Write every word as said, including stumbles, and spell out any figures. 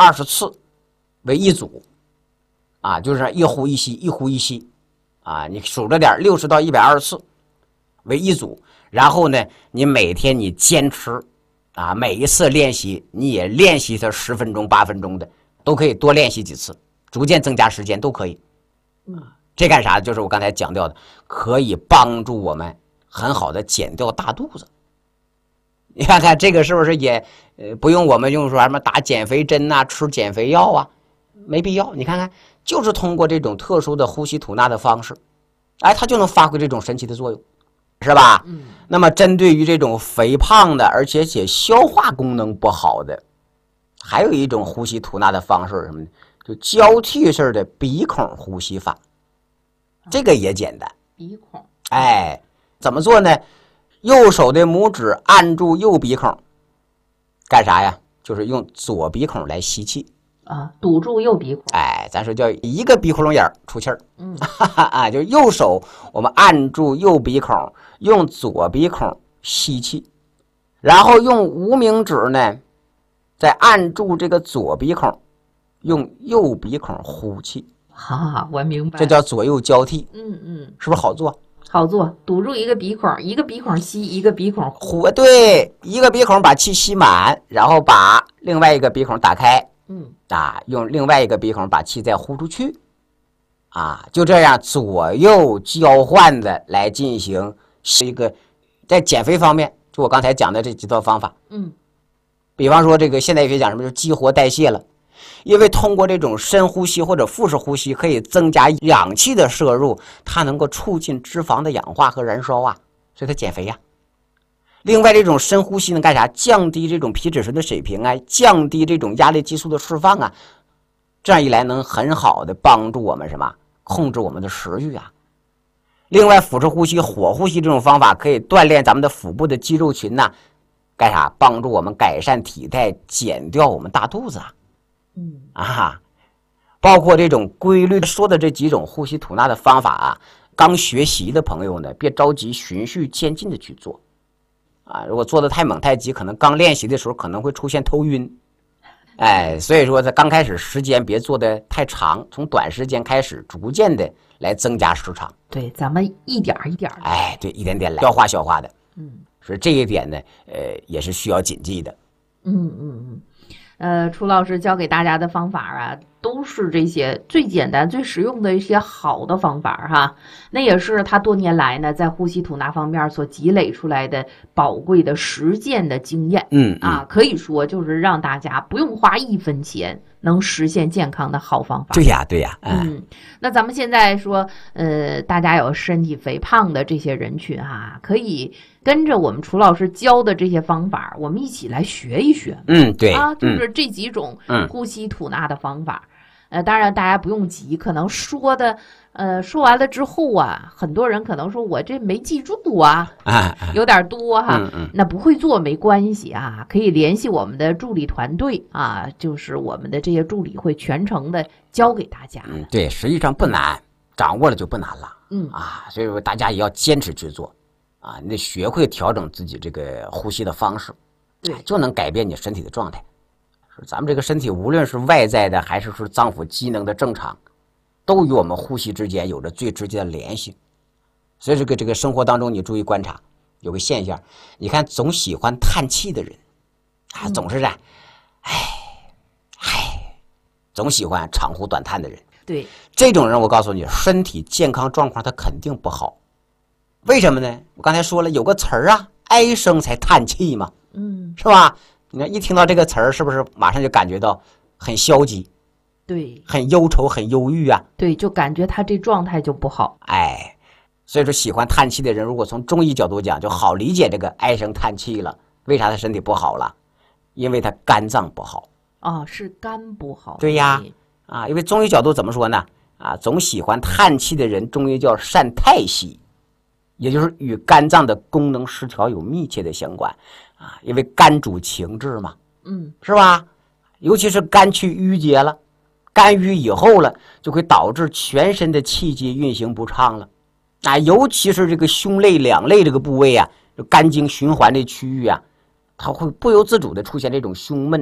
二十次为一组，啊，就是一呼一吸，一呼一吸，啊，你数着点，六十到一百二十次为一组。然后呢，你每天你坚持，啊，每一次练习你也练习它十分钟、八分钟的，都可以多练习几次，逐渐增加时间都可以。 嗯， 这干啥？就是我刚才讲到的，可以帮助我们很好的减掉大肚子。你看看这个是不是也呃不用我们用说什么打减肥针呐、吃减肥药啊，没必要。你看看，就是通过这种特殊的呼吸吐纳的方式，哎，它就能发挥这种神奇的作用，是吧？ 嗯。 那么针对于这种肥胖的，而且且消化功能不好的，还有一种呼吸吐纳的方式，什么呢？就交替式的鼻孔呼吸法，这个也简单。 鼻孔， 哎，怎么做呢？右手的拇指按住右鼻孔，干啥呀？就是用左鼻孔来吸气啊，堵住右鼻孔。 哎，咱说叫一个鼻孔眼出气儿。 嗯， 哈哈啊，就是右手我们按住右鼻孔，用左鼻孔吸气，然后用无名指呢，再按住这个左鼻孔，用右鼻孔呼气。 哈，我明白。 这叫左右交替。 嗯嗯， 是不是好做？ 好做，堵住一个鼻孔，一个鼻孔吸，一个鼻孔呼。对，一个鼻孔把气吸满，然后把另外一个鼻孔打开。 嗯， 啊，用另外一个鼻孔把气再呼出去。啊，就这样左右交换的来进行是一个，在减肥方面，就我刚才讲的这几套方法。 嗯， 比方说这个现代医学讲什么，就是激活代谢了。因为通过这种深呼吸或者腹式呼吸，可以增加氧气的摄入，它能够促进脂肪的氧化和燃烧啊，所以它减肥呀、啊。另外，这种深呼吸能干啥？降低这种皮质醇的水平啊，降低这种压力激素的释放啊，这样一来能很好的帮助我们什么？控制我们的食欲啊。另外，腹式呼吸、火呼吸这种方法可以锻炼咱们的腹部的肌肉群呐、啊，干啥？帮助我们改善体态，减掉我们大肚子啊。 嗯啊，包括这种规律说的这几种呼吸吐纳的方法啊，刚学习的朋友呢，别着急，循序渐进的去做啊。如果做的太猛太急，可能刚练习的时候可能会出现头晕。哎，所以说在刚开始时间别做的太长，从短时间开始，逐渐的来增加时长。 对，咱们一点一点的。 哎，对，一点点来消化消化的。 嗯， 所以这一点呢，呃，也是需要谨记的。 嗯嗯嗯。呃，楚老师教给大家的方法啊，都是这些最简单、最实用的一些好的方法哈。那也是他多年来呢，在呼吸吐纳方面所积累出来的宝贵的实践的经验。 嗯, 嗯啊，可以说就是让大家不用花一分钱，能实现健康的好方法。 对呀，对呀。 嗯, 嗯，那咱们现在说，呃，大家有身体肥胖的这些人群哈，可以跟着我们楚老师教的这些方法，我们一起来学一学。 嗯，对啊，就是这几种呼吸吐纳的方法。嗯、呃，当然大家不用急，可能说的，呃，说完了之后啊，很多人可能说我这没记住啊， 啊有点多哈。 嗯嗯， 那不会做没关系啊，可以联系我们的助理团队啊，就是我们的这些助理会全程的教给大家。 嗯，对，实际上不难，掌握了就不难了。 嗯啊，所以说大家也要坚持去做。啊，你得学会调整自己这个呼吸的方式， 对， 就能改变你身体的状态。咱们这个身体无论是外在的还是说脏腑机能的正常，都与我们呼吸之间有着最直接的联系。所以这个这个生活当中，你注意观察，有个现象，你看总喜欢叹气的人，啊，总是这样，唉唉，总喜欢长呼短叹的人， 对， 这种人我告诉你，身体健康状况他肯定不好。为什么呢？我刚才说了，有个词儿啊，唉声才叹气嘛， 嗯， 是吧？你看一听到这个词儿，是不是马上就感觉到很消极， 对， 很忧愁，很忧郁啊？ 对，就感觉他这状态就不好。 哎，所以说喜欢叹气的人，如果从中医角度讲，就好理解这个唉声叹气了。为啥他身体不好了？因为他肝脏不好。 哦，是肝不好。 对呀，啊，因为中医角度怎么说呢？啊，总喜欢叹气的人，中医叫善太息。也就是与肝脏的功能失调有密切的相关啊，因为肝主情志嘛， 嗯， 是吧？尤其是肝气郁结了，肝郁以后了，就会导致全身的气机运行不畅了啊，尤其是这个胸肋两肋这个部位啊，肝经循环的区域啊，它会不由自主的出现这种胸闷。